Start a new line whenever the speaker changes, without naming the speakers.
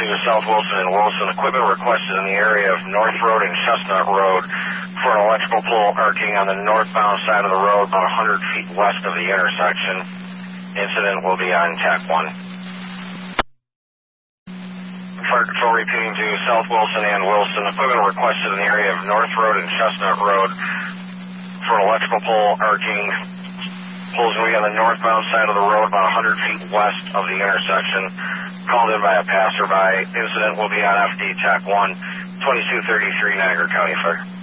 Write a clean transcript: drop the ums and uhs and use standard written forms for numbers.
to South Wilson and Wilson. Equipment requested in the area of North Road and Chestnut Road for an electrical pole arcing on the northbound side of the road about 100 feet west of the intersection. Incident will be on TAC 1. Fire Control repeating to South Wilson and Wilson. Equipment requested in the area of North Road and Chestnut Road for an electrical pole arcing. Poles will be on the northbound side of the road about 100 feet west of the intersection. Called in by a passerby. Incident will be on FD TAC 1, 2233 Niagara County Fire.